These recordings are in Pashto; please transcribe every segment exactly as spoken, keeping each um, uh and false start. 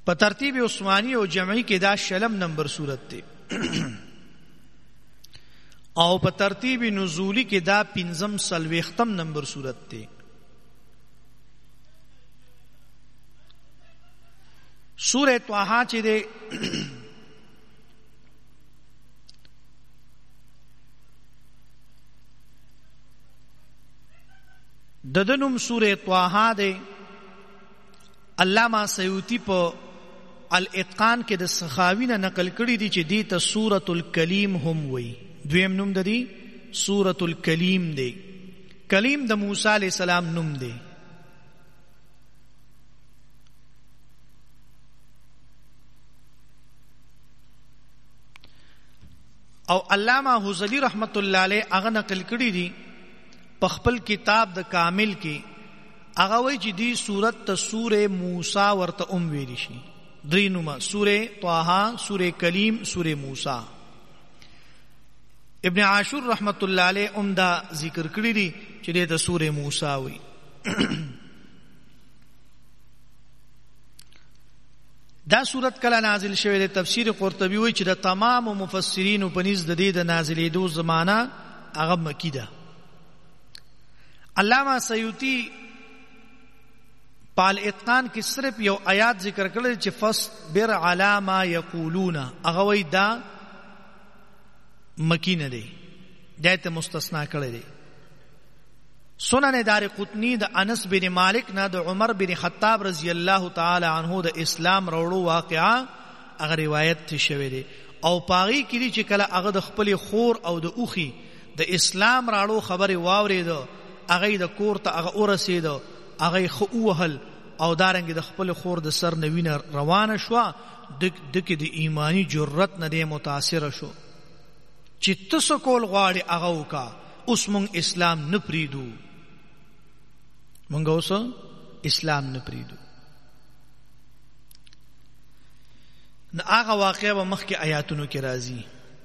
په ترتیب عثماني او جمعي کې دا شلم نمبر سورت دی او په ترتیب نزولی کې دا پنځم سلويختم نمبر سورت دی. سورہ طه چې دی ددنم سورہ طه دی. علامہ سیوطی په الاتقان کې د سخاوی نه نقل کړی دی چې دی ته سورۃ الکلیم هم وایي. دویم نوم د دی سورۃ الکلیم دی. کلیم د موسی علیہ السلام نوم دی. او علامہ حزلی رحمت الله علیه هغه نقل کړی دی په خپل کتاب د کامل کې هغه وایي چې دی سورۃ ته سورہ موسی ورته ام ویل شي. درې نومه سورہ طه، سورہ کلیم، سورہ موسی. ابن عاشور رحمت الله علیه عمدہ ذکر کړی دی چې د سورہ موسی وی. دا سورت کله نازل شوه د تفسیر قرطبی وی چې د تمام مفسرین په نزد د دې د نازلېدو زمانہ هغه مکی ده. علامہ سیوطی پال اتقان کې صرف یو آیات ذکر کړل چې فصبر علی ما یقولون، هغه وی دا مکی نه دی، دایته مستثنا کړی دی. سنن دارقطنی د انس بن مالک نه د عمر بن خطاب رضی الله تعالی عنہ د اسلام وروړو واقعا هغه روایت ته شوی دی او پاغي کړي چې کله هغه د خپل خور او د اوخي د اسلام راړو خبره واورید، هغه د کور ته هغه ورسید، هغه خو وهل او دارنګ د خپل خور د سر نوینه روانه شو. د دکې د ایمانی جرأت نه دی متاثر شو چې تاسو کول غواړي هغه وکا. اوس مونږ اسلام نه پریدو، مونږ اوس اسلام نه پریدو. نو هغه واقعه به مخکې آیاتونو کې راځي.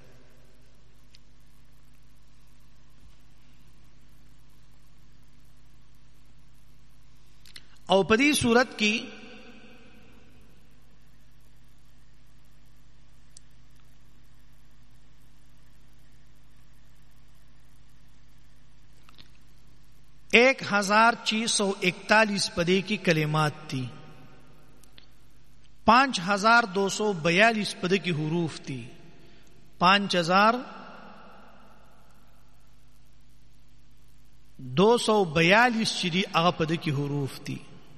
او په دې صورت کې ایک ہزار چھ سو اکتالیس پدے کی کلمات تھی، پانچ ہزار دو سو بیالیس پدے کی حروف تھی، پانچ ہزار دو سو بیالیس چیری اغا پدے کی حروف تھی.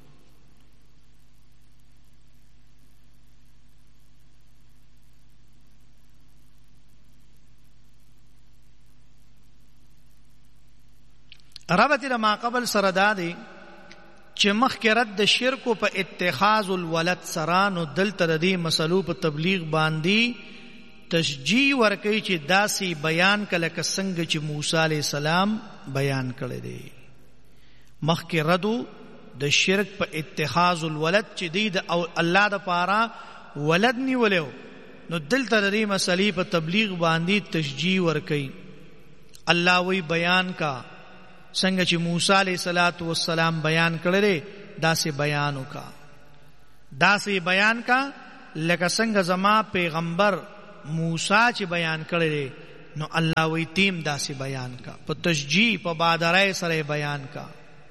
ربط ما قبل سره دا دی چې مخکې رد د شرک په اتخاذ الولد سره، نو دلته د دې مسلو په تبلیغ باندې تشجیع ورکوي چې داسې بیان کله که څنګه چې موسی علیہ السلام بیان کړی دی. مخکې ردو د شرک په اتخاذ الولد چې دی د الله د پاره ولد نیولیو، نو دلته د دې مسلې په تبلیغ باندې تشجیع ورکوي. الله وی بیان کا څنګه چې موسی علیہ الصلوۃ والسلام بیان کړل، داسې بیان وکا، داسې بیان کا لکه څنګه زما پیغمبر موسی چې بیان کړل، نو الله وی تیم داسې بیان کا، په تشجیع په بادرای سره بیان کا.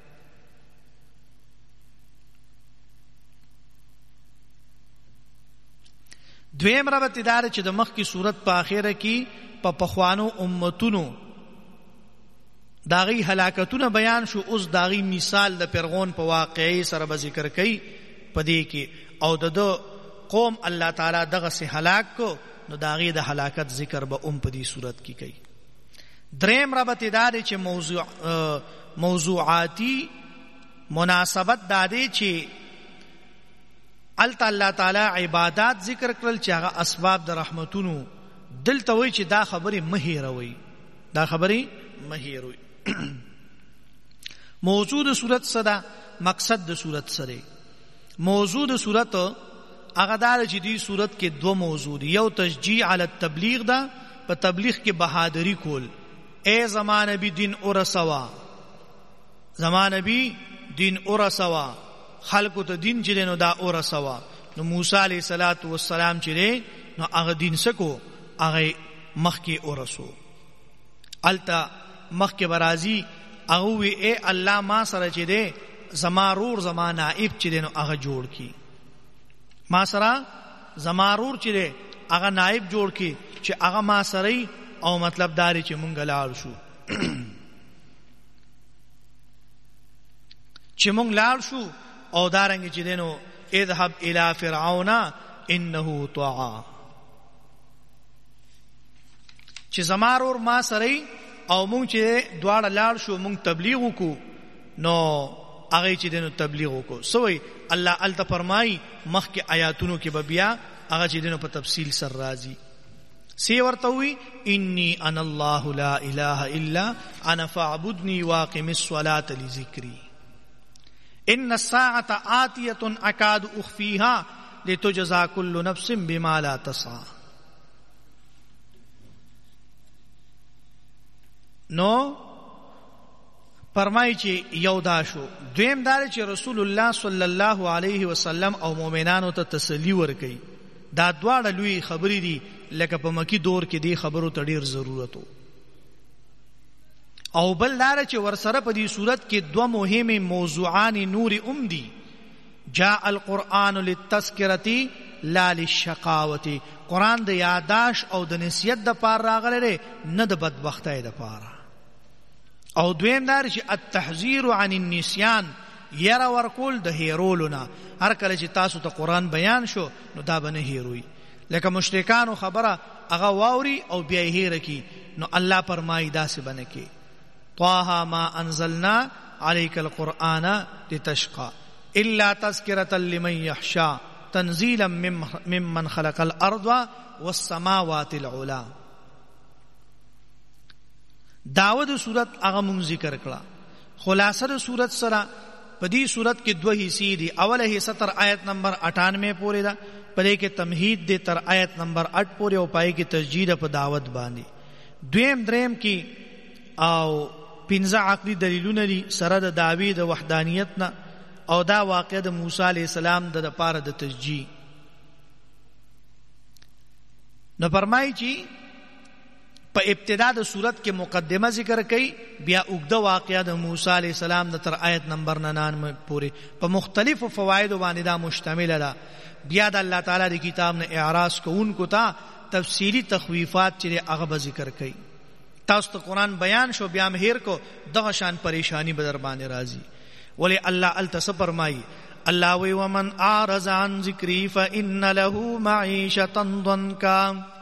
دویم ربط دار چې د مخ کی صورت په اخره کې په پخوانو امتونو داغی ہلاکتونه بیان شو. اوس داغی مثال د فرعون په واقعي سره به ذکر کړي پدې کې، او د قوم الله تعالی دغه سه هلاک کو، نو داغی د هلاکت ذکر به ام پدې صورت کې کوي. دریم ربط دار چې موضوع موضوعاتی مناسبت دادې چې الته الله تعالی عبادت ذکر کړل چې هغه اسباب د رحمتونو، دلته وای چې دا خبره مهیروي، دا خبره مهیروي. موضوع د صورت صدا مقصد د صورت سره، موضوع د صورت هغه دار چې دی صورت کې دو موضوع دي. یو تشجیع علی التبلیغ دا، په تبلیغ کې بہادری کول، اے زمان نبی دین اور سوا، زمان نبی دین اور سوا، خلق ته دین چې نو دا اور سوا، نو موسی علیہ الصلوۃ والسلام چې نو هغه دین سکو هغه مخکې ورسو التا مخکې برازي هغه وی اے الله ما سره چې دی زمارور زما نائب چې دی نو هغه جوړ کی ما سره زمارور چې دی هغه نائب جوړ کی چې هغه ما سره او مطلب داري چې مونږ لاړ شو چې مونږ لاړ شو او دارنګ چې دی نو اذهب الى فرعون انه طغى چې زمارور ما سره او مونږ چې دواړه لاړ شو مونږ تبلیغ وکړو نو هغه چې دینو تبلیغ وکړو سوې الله الته فرمای مخکې آیاتونو کې بیا هغه چې دینو په تفصیل سره راځي سی ورته وی انی انا الله لا اله الا انا فاعبدني واقم الصلاه لذکری ان الساعه آتیه اکاد اخفیها لتجزا كل نفس بما لا تسعى نو فرمایي چې یو دا شو دویم دا چې رسول الله صلی الله علیه وسلم او مؤمنانو ته تسلی ورکړي دا دواړه لوی خبرې دي لکه په مکی دور کې دی خبرو ته ډیر ضرورت او بل دا چې ورسره په دې صورت کې دوه مهمه موضوعان نور ام دي جاء القرآن للتذکرة لا للشقاوة قرآن د یاداش او د نصیحت د پار راغلی نه د بدبختۍ د پاره او دویم دار چې التحذير عن النسيان یرا ورکول د هیرولونه هر کله چې تاسو ته قرآن بیان شو نو دا بنه هیروي لکه مشرکانو خبره هغه واوري او بیا هیر کی نو الله فرمایي داسې بنه کی طه ما انزلنا عليك القرآن لتشقى الا تذکرة لمن يخشى تنزيلا ممن خلق الارض والسماوات العلى داود صورت هغه مونږ ذکر کړه خلاصه د صورت سره په دې صورت کې دوه حصے دي اوله حصہ تر آیت نمبر اٹھانوے پورې ده پدې کې تمهید دي تر آیت نمبر آٹھ پورې او پای کې تسجیل په دعوت باندې دویم دریم کې او پنځه عقلي دلیلونه دي سره د دعوی د وحدانیت نه او دا واقع د موسی علیہ السلام د لپاره د تسجیل نو فرمایي چې په ابتدا د صورت کې مقدمه ذکر کړي بیا اوږده واقعه د موسی علیہ السلام د تر آیت نمبر ننانوے پورې په مختلفو فواید باندې دا مشتمل ده بیا د الله تعالی د کتاب نه اعراض کوونکو ته تفصیلی تخویفات چې هغه ذکر کړي تاسو ته قرآن بیان شو بیا مهیر کو دغه شان پریشانی بدر باندې راځي ولی الله التس فرمایي الله وی ومن اعرض عن ذکری فان له معیشة ضنکا